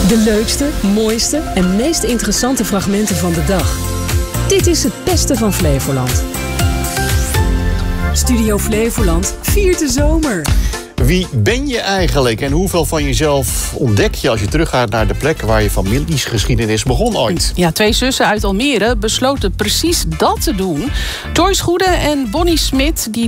De leukste, mooiste en meest interessante fragmenten van de dag. Dit is het beste van Flevoland. Studio Flevoland viert de zomer. Wie ben je eigenlijk en hoeveel van jezelf ontdek je als je teruggaat naar de plek waar je familiesgeschiedenis begon ooit? Ja, 2 zussen uit Almere besloten precies dat te doen. Joyce Goede en Bonnie Smit die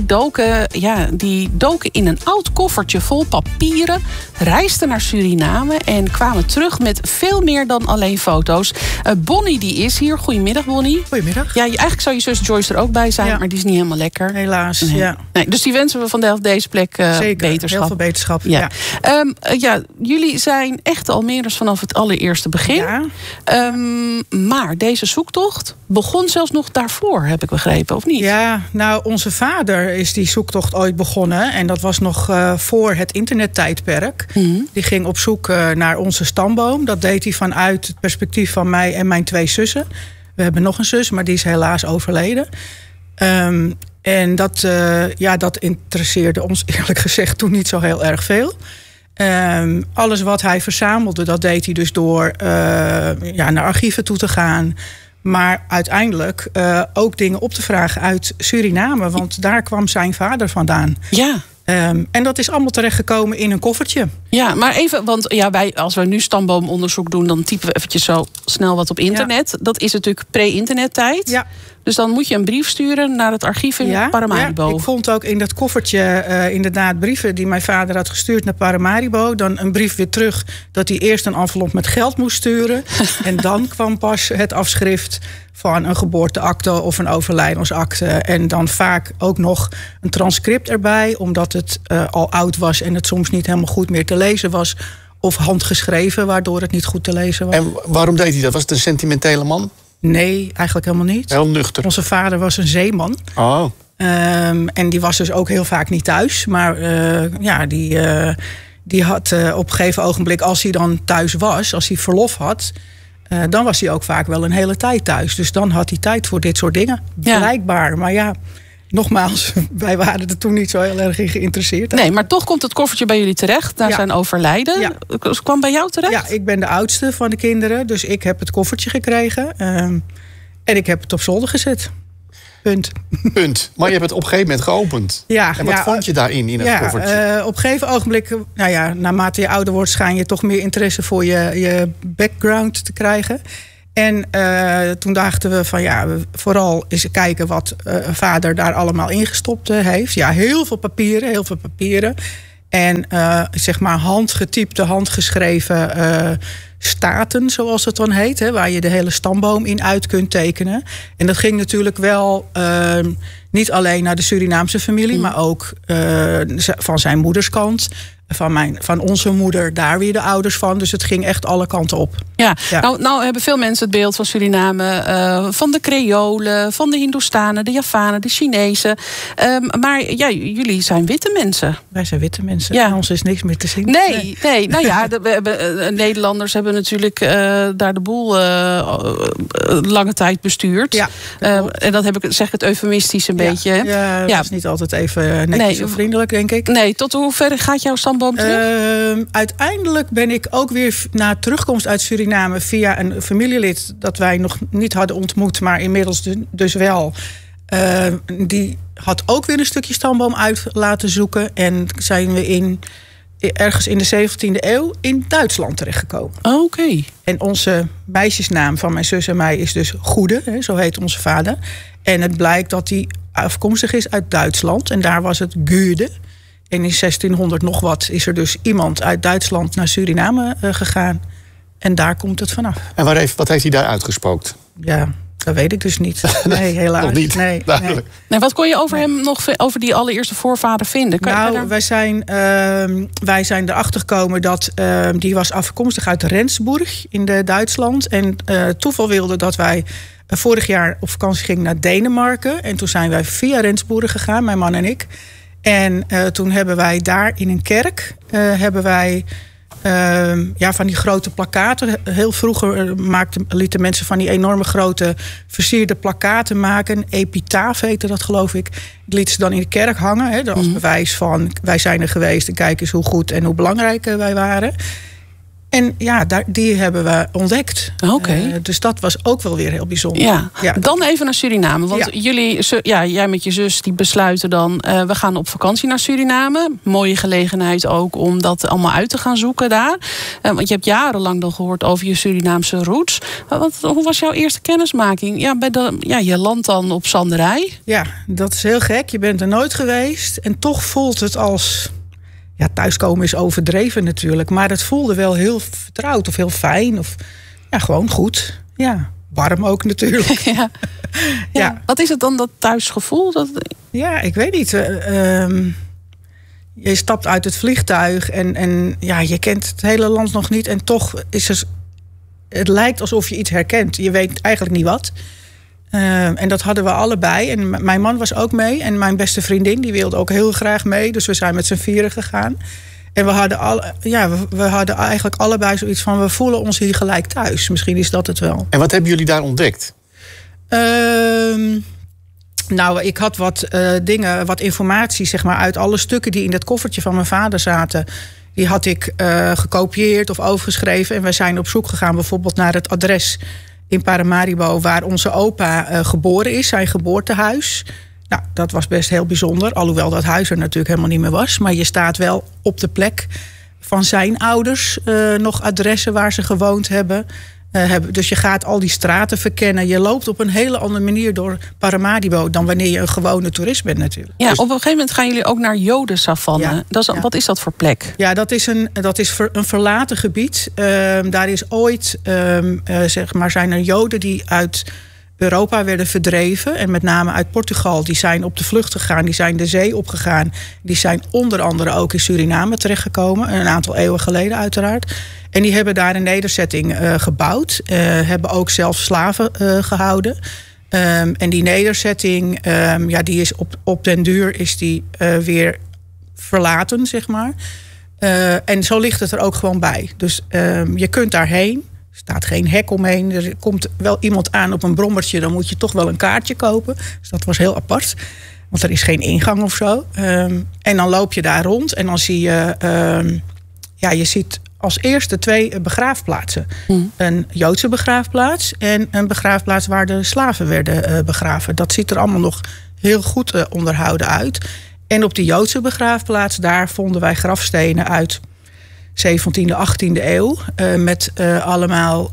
doken in een oud koffertje vol papieren, reisden naar Suriname en kwamen terug met veel meer dan alleen foto's. Bonnie die is hier. Goedemiddag, Bonnie. Goedemiddag. Ja, eigenlijk zou je zus Joyce er ook bij zijn, maar die is niet helemaal lekker. Helaas, nee. ja. Nee, dus die wensen we vanaf deze plek Zeker, beterschap. heel veel beterschap. Ja. Jullie zijn echte Almeerders vanaf het allereerste begin. Ja. Maar deze zoektocht begon zelfs nog daarvoor, heb ik begrepen, of niet? Ja, nou, onze vader is die zoektocht ooit begonnen. En dat was nog voor het internettijdperk. Mm-hmm. Die ging op zoek naar onze stamboom. Dat deed hij vanuit het perspectief van mij en mijn 2 zussen. We hebben nog een zus, maar die is helaas overleden. En dat interesseerde ons eerlijk gezegd toen niet zo heel erg veel. Alles wat hij verzamelde, dat deed hij dus door naar archieven toe te gaan. Maar uiteindelijk ook dingen op te vragen uit Suriname. Want daar kwam zijn vader vandaan. Ja. En dat is allemaal terechtgekomen in een koffertje. Ja, maar even, want als we nu stamboomonderzoek doen, dan typen we eventjes zo snel wat op internet. Ja. Dat is natuurlijk pre-internettijd. Ja. Dus dan moet je een brief sturen naar het archief in Paramaribo. Ja, ik vond ook in dat koffertje inderdaad brieven die mijn vader had gestuurd naar Paramaribo. Dan een brief weer terug dat hij eerst een envelop met geld moest sturen. En dan kwam pas het afschrift van een geboorteakte of een overlijdensakte. En dan vaak ook nog een transcript erbij, omdat het al oud was en het soms niet helemaal goed meer te lezen was. Of handgeschreven, waardoor het niet goed te lezen was. En waarom deed hij dat? Was het een sentimentele man? Nee, eigenlijk helemaal niet. Heel nuchter. Onze vader was een zeeman. Oh. En die was dus ook heel vaak niet thuis. Maar die had op een gegeven ogenblik, als hij dan thuis was, als hij verlof had, dan was hij ook vaak wel een hele tijd thuis. Dus dan had hij tijd voor dit soort dingen. Ja. Blijkbaar. Maar ja, nogmaals, wij waren er toen niet zo heel erg in geïnteresseerd. Nee, maar toch komt het koffertje bij jullie terecht. Daar zijn overlijden. Ja. Het kwam bij jou terecht? Ja, ik ben de oudste van de kinderen. Dus ik heb het koffertje gekregen. En ik heb het op zolder gezet. Punt. Maar je hebt het op een gegeven moment geopend. Ja, en wat vond je daarin, in het koffertje? Op een gegeven ogenblik, naarmate je ouder wordt, schijn je toch meer interesse voor je background te krijgen. En toen dachten we van vooral eens kijken wat vader daar allemaal ingestopt heeft. Ja, heel veel papieren. En zeg maar handgetypte, handgeschreven staten, zoals het dan heet. Hè, waar je de hele stamboom in uit kunt tekenen. En dat ging natuurlijk wel niet alleen naar de Surinaamse familie, maar ook van zijn moederskant. Van onze moeder, daar weer de ouders van. Dus het ging echt alle kanten op. Ja. Nou hebben veel mensen het beeld van Suriname, van de Creolen, van de Hindoestanen, de Javanen, de Chinezen. Maar jullie zijn witte mensen. Wij zijn witte mensen. Ja. Ons is niks meer te zien. Nee. Nou ja, Nederlanders hebben natuurlijk daar de boel lange tijd bestuurd. Ja, en dat zeg ik het eufemistisch een beetje. Ja, dat is niet altijd even netjes of vriendelijk, denk ik. Nee, tot hoe ver gaat jouw stamboom terug? Uiteindelijk ben ik ook weer na terugkomst uit Suriname via een familielid dat wij nog niet hadden ontmoet, maar inmiddels dus wel. Die had ook weer een stukje stamboom uit laten zoeken. En zijn we ergens in de 17e eeuw in Duitsland terechtgekomen. Oké. En onze meisjesnaam van mijn zus en mij is dus Goede, zo heet onze vader. En het blijkt dat hij afkomstig is uit Duitsland. En daar was het Gude. En in 1600 nog wat is er dus iemand uit Duitsland naar Suriname gegaan. En daar komt het vanaf. En wat heeft hij daar uitgespookt? Ja, dat weet ik dus niet. Nee, helaas. Nog niet, duidelijk. Nee, wat kon je over hem nog over die allereerste voorvader vinden? Wij zijn erachter gekomen dat die was afkomstig uit Rendsburg in Duitsland. En toeval wilde dat wij vorig jaar op vakantie gingen naar Denemarken. En toen zijn wij via Rendsburg gegaan, mijn man en ik. En toen hebben wij daar in een kerk van die grote plakkaten. Heel vroeger lieten mensen van die enorme grote versierde plakkaten maken. Epitaaf heette dat, geloof ik. Die lieten ze dan in de kerk hangen. Als bewijs van wij zijn er geweest en kijk eens hoe goed en hoe belangrijk wij waren. En ja, die hebben we ontdekt. Oké. Dus dat was ook wel weer heel bijzonder. Ja. Dan even naar Suriname. Want jij met je zus die besluiten dan... we gaan op vakantie naar Suriname. Mooie gelegenheid ook om dat allemaal uit te gaan zoeken daar. Want je hebt jarenlang dan gehoord over je Surinaamse roots. Hoe was jouw eerste kennismaking? Je landt dan op Sanderij. Ja, dat is heel gek. Je bent er nooit geweest. En toch voelt het als... Ja, thuiskomen is overdreven natuurlijk. Maar het voelde wel heel vertrouwd of heel fijn. Of gewoon goed. Ja, warm ook natuurlijk. Ja. Wat is het dan, dat thuisgevoel? Ja, ik weet niet. Je stapt uit het vliegtuig en je kent het hele land nog niet. En toch is het lijkt alsof je iets herkent. Je weet eigenlijk niet wat. En dat hadden we allebei. En mijn man was ook mee. En mijn beste vriendin, die wilde ook heel graag mee. Dus we zijn met z'n vieren gegaan. En we hadden eigenlijk allebei zoiets van... we voelen ons hier gelijk thuis. Misschien is dat het wel. En wat hebben jullie daar ontdekt? Ik had wat informatie zeg maar, uit alle stukken... die in dat koffertje van mijn vader zaten... die had ik gekopieerd of overgeschreven. En we zijn op zoek gegaan bijvoorbeeld naar het adres... in Paramaribo, waar onze opa geboren is, zijn geboortehuis. Nou, dat was best heel bijzonder. Alhoewel dat huis er natuurlijk helemaal niet meer was. Maar je staat wel op de plek van zijn ouders. Nog adressen waar ze gewoond hebben. Dus je gaat al die straten verkennen. Je loopt op een hele andere manier door Paramaribo... dan wanneer je een gewone toerist bent natuurlijk. Ja, op een gegeven moment gaan jullie ook naar Jodensavanne. Ja, Wat is dat voor plek? Ja, dat is een verlaten gebied. Daar is ooit, zijn er Joden die uit Europa werden verdreven. En met name uit Portugal. Die zijn op de vlucht gegaan. Die zijn de zee opgegaan. Die zijn onder andere ook in Suriname terechtgekomen. Een aantal eeuwen geleden uiteraard. En die hebben daar een nederzetting gebouwd. Hebben ook zelf slaven gehouden. En die nederzetting, die is op den duur is die weer verlaten, zeg maar. En zo ligt het er ook gewoon bij. Dus je kunt daarheen. Er staat geen hek omheen. Er komt wel iemand aan op een brommertje. Dan moet je toch wel een kaartje kopen. Dus dat was heel apart. Want er is geen ingang of zo. En dan loop je daar rond. En dan zie je... je ziet als eerste 2 begraafplaatsen. Een Joodse begraafplaats en een begraafplaats waar de slaven werden begraven. Dat ziet er allemaal nog heel goed onderhouden uit. En op die Joodse begraafplaats, daar vonden wij grafstenen uit 17e, 18e eeuw. Met allemaal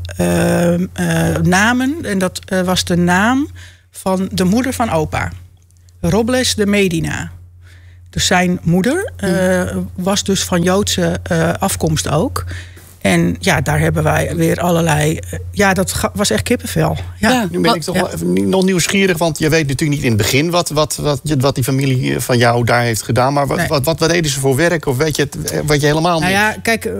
namen. En dat was de naam van de moeder van opa. Robles de Medina. Dus zijn moeder was dus van Joodse afkomst ook. En ja, daar hebben wij weer allerlei... dat was echt kippenvel. Ja. Nu ben ik toch wel even nog nieuwsgierig... want je weet natuurlijk niet in het begin wat die familie van jou daar heeft gedaan. Maar wat deden ze voor werk? Of weet je helemaal niet? Nou ja, kijk,